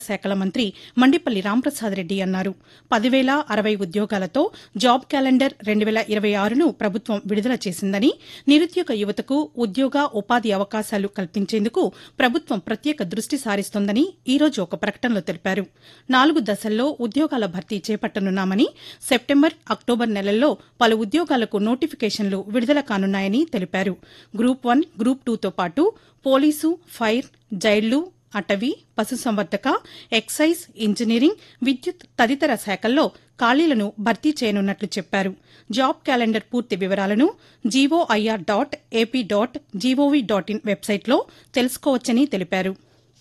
శాఖల మంత్రి మండిపల్లి రాంప్రసాద్ రెడ్డి అన్నారు. 10,060 ఉద్యోగాలతో జాబ్ క్యాలెండర్ 2026ను ప్రభుత్వం విడుదల చేసిందని, నిరుద్యోగ యువతకు ఉద్యోగ, ఉపాధి అవకాశాలు కల్పించేందుకు ప్రభుత్వం ప్రత్యేక దృష్టి సారిస్తోందని ఈ రోజు ఒక ప్రకటనలో తెలిపారు. 4 దశల్లో ఉద్యోగాల భర్తీ చేపట్టనున్నామని, సెప్టెంబర్, అక్టోబర్ నెలల్లో పలు ఉద్యోగాలకు నోటిఫికేషన్లు విడుదల కానున్నాయని తెలిపారు. గ్రూప్ 1, గ్రూప్ 2తో పాటు పోలీసు, ఫైర్, జైళ్లు, అటవీ, పశుసంవర్ధక, ఎక్సైజ్, ఇంజనీరింగ్, విద్యుత్ తదితర శాఖల్లో ఖాళీలను భర్తీ చేయనున్నట్లు చెప్పారు. జాబ్ క్యాలెండర్ పూర్తి వివరాలను gov.ap.gov.in వెబ్సైట్లో తెలుసుకోవచ్చని తెలిపారు.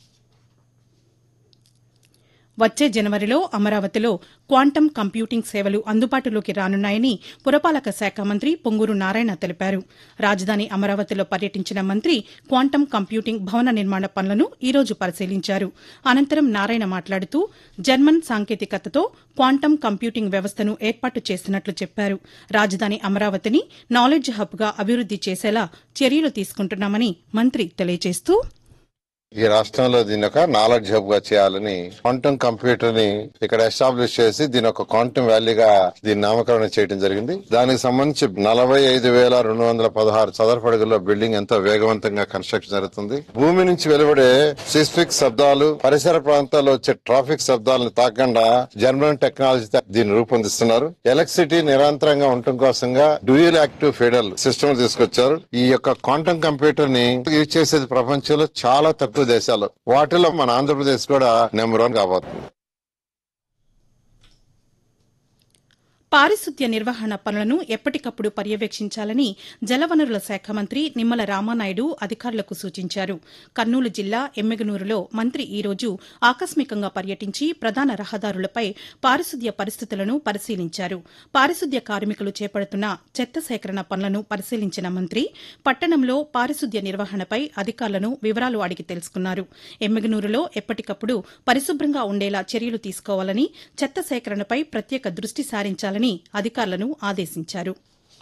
వచ్చే జనవరిలో అమరావతిలో క్వాంటమ్ కంప్యూటింగ్ సేవలు అందుబాటులోకి రానున్నాయని పురపాలక శాఖ మంత్రి పొంగూరు నారాయణ తెలిపారు. రాజధాని అమరావతిలో పర్యటించిన మంత్రి క్వాంటమ్ కంప్యూటింగ్ భవన నిర్మాణ పనులను ఈ రోజు పరిశీలించారు. అనంతరం నారాయణ మాట్లాడుతూ జర్మన్ సాంకేతికతతో క్వాంటమ్ కంప్యూటింగ్ వ్యవస్థను ఏర్పాటు చేస్తున్నట్లు చెప్పారు. రాజధాని అమరావతిని నాలెడ్జ్ హబ్గా అభివృద్ది చేసేలా చర్యలు తీసుకుంటున్నామని మంత్రి తెలియజేస్తూ ఈ రాష్ట్రంలో దీని ఒక నాలెడ్జ్ హబ్ గా చేయాలని క్వాంటమ్ కంప్యూటర్ ని ఇక్కడ ఎస్టాబ్లిష్ చేసి దీని ఒక క్వాంటమ్ వ్యాలీగా దీని నామకరణం చేయడం జరిగింది. దానికి సంబంధించి 45,216 చదరపు అడుగుల్లో బిల్డింగ్ ఎంతో వేగవంతంగా కన్స్ట్రక్షన్ జరుగుతుంది. భూమి నుంచి వెలువడే సిస్మిక్ శబ్దాలు, పరిసర ప్రాంతాల్లో వచ్చే ట్రాఫిక్ శబ్దాలను తాకుండా జర్మన్ టెక్నాలజీతో దీన్ని రూపొందిస్తున్నారు. ఎలక్ట్రిసిటీ నిరంతరంగా ఉండటం కోసంగా డ్యూయల్ యాక్టివ్ ఫెడరల్ సిస్టమ్ తీసుకొచ్చారు. ఈ యొక్క క్వాంటమ్ కంప్యూటర్ ని యూజ్ చేసేది ప్రపంచంలో చాలా తక్కువ దేశాలు, వాటిలో మన ఆంధ్రప్రదేశ్ కూడా నెంబర్ 1 కాబోతుంది. పారిశుద్ధ్య నిర్వహణ పనులను ఎప్పటికప్పుడు పర్యవేక్షించాలని జలవనరుల శాఖ మంత్రి నిమ్మల రామానాయుడు అధికారులకు సూచించారు. కర్నూలు జిల్లా ఎమ్మిగనూరులో మంత్రి ఈ రోజు ఆకస్మికంగా పర్యటించి ప్రధాన రహదారులపై పారిశుద్ధ్య పరిస్థితులను పరిశీలించారు. పారిశుద్ధ్య కార్మికులు చేపడుతున్న చెత్త సేకరణ పనులను పరిశీలించిన మంత్రి పట్టణంలో పారిశుద్ధ్య నిర్వహణపై అధికారులను వివరాలు అడిగి తెలుసుకున్నారు. ఎమ్మిగనూరులో ఎప్పటికప్పుడు పరిశుభ్రంగా ఉండేలా చర్యలు తీసుకోవాలని, చెత్త సేకరణపై ప్రత్యేక దృష్టి సారించాలని అధికారులను ఆదేశించారు.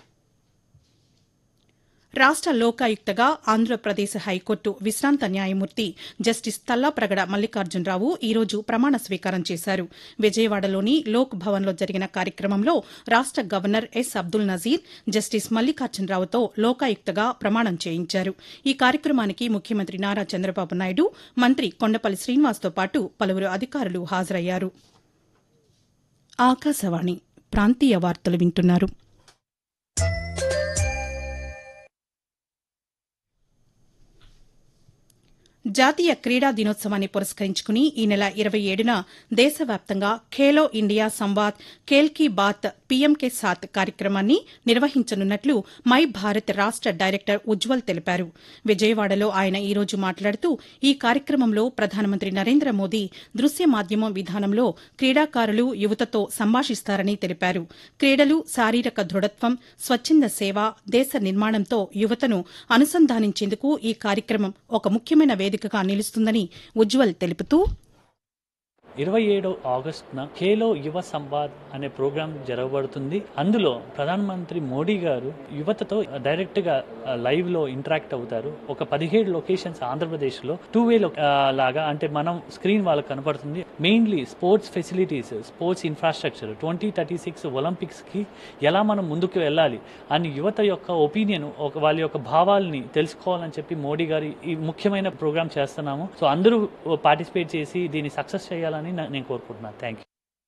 రాష్ట లోకాయుక్తగా ఆంధ్రప్రదేశ్ హైకోర్టు విశ్రాంత న్యాయమూర్తి జస్టిస్ తల్లాప్రగడ మల్లికార్జునరావు ఈ రోజు ప్రమాణ స్వీకారం చేశారు. విజయవాడలోని లోక్ భవన్లో జరిగిన కార్యక్రమంలో రాష్ట governor yes Abdul Nazir justice మల్లికార్జునరావుతో లోకాయుక్తగా ప్రమాణం చేయించారు. ఈ కార్యక్రమానికి ముఖ్యమంత్రి నారా చంద్రబాబు నాయుడు, మంత్రి కొండపల్లి శ్రీనివాస్తో పాటు పలువురు అధికారులు హాజరయ్యారు. ఆకాశవాణి ప్రాంతీయ వార్తలు వింటున్నారు. జాతీయ క్రీడా దినోత్సవాన్ని పురస్కరించుకుని ఈ నెల 27న దేశవ్యాప్తంగా ఖేలో ఇండియా సంవాద్ ఖేల్ కీ బాత్ పీఎం కే సాత్ కార్యక్రమాన్ని నిర్వహించనున్నట్లు మై భారత్ రాష్ట డైరెక్టర్ ఉజ్వల్ తెలిపారు. విజయవాడలో ఆయన ఈ రోజు మాట్లాడుతూ ఈ కార్యక్రమంలో ప్రధానమంత్రి నరేంద్ర మోదీ దృశ్య మాధ్యమం విధానంలో క్రీడాకారులు, యువతతో సంభాషిస్తారని తెలిపారు. క్రీడలు, శారీరక దృఢత్వం, స్వచ్ఛంద సేవ, దేశ నిర్మాణంతో యువతను అనుసంధానించేందుకు ఈ కార్యక్రమం ఒక ముఖ్యమైన వేదికగా నిలుస్తుందని ఉజ్వల్ తెలుపుతూ 27 ఆగస్టున ఖేలో యువ సంవాద్ అనే ప్రోగ్రాం జరగబడుతుంది. అందులో ప్రధానమంత్రి మోడీ గారు యువతతో డైరెక్ట్ గా లైవ్ లో ఇంటరాక్ట్ అవుతారు. ఒక 17 లొకేషన్స్ ఆంధ్రప్రదేశ్ లో 2-వే లాగా, అంటే మనం స్క్రీన్ వాళ్ళకి కనపడుతుంది. Mainly sports facilities, sports infrastructure, 2036 Olympics కి ఎలా మనం ముందుకు వెళ్ళాలి అని యువత యొక్క ఒపీనియన్, వాళ్ళ యొక్క భావాల్ని తెలుసుకోవాలని చెప్పి మోడీ గారు ఈ ముఖ్యమైన ప్రోగ్రాం చేస్తున్నాము. సో అందరూ పార్టిసిపేట్ చేసి దీన్ని సక్సెస్ చేయాలని నేను కోరుకుంటున్నాను. Thank you.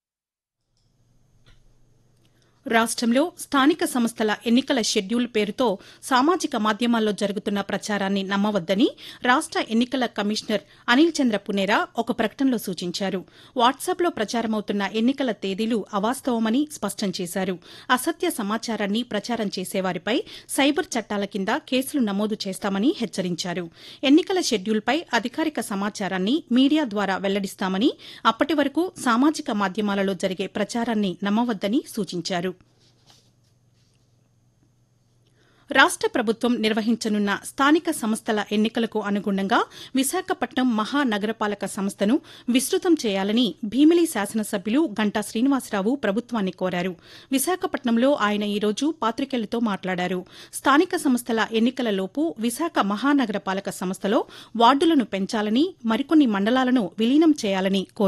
రాష్ట్రంలో స్థానిక సంస్థల ఎన్నికల షెడ్యూల్ పేరుతో సామాజిక మాధ్యమాల్లో జరుగుతున్న ప్రచారాన్ని నమ్మవద్దని రాష్ట ఎన్నికల కమిషనర్ అనిల్ చంద్ర పునేరా ఒక ప్రకటనలో సూచించారు. వాట్సాప్లో ప్రచారమవుతున్న ఎన్నికల తేదీలు అవాస్తవమని స్పష్టం చేశారు. అసత్య సమాచారాన్ని ప్రచారం చేసేవారిపై సైబర్ చట్టాల కింద కేసులు నమోదు చేస్తామని హెచ్చరించారు. ఎన్నికల షెడ్యూల్పై అధికారిక సమాచారాన్ని మీడియా ద్వారా వెల్లడిస్తామని, అప్పటి వరకు సామాజిక మాధ్యమాలలో జరిగే ప్రచారాన్ని నమ్మవద్దని సూచించారు. రాష్ట ప్రభుత్వం నిర్వహించనున్న స్థానిక సంస్థల ఎన్నికలకు అనుగుణంగా విశాఖపట్నం మహానగరపాలక సంస్థను విస్తృతం చేయాలని భీమిలి శాసనసభ్యులు గంటా శ్రీనివాసరావు ప్రభుత్వాన్ని కోరారు. విశాఖపట్నంలో ఆయన ఈ రోజు పాతికేయులతో మాట్లాడారు. స్థానిక సంస్థల ఎన్నికలలోపు విశాఖ మహానగరపాలక సంస్థలో వార్డులను పెంచాలని, మరికొన్ని మండలాలను విలీనం చేయాలని కోరారు.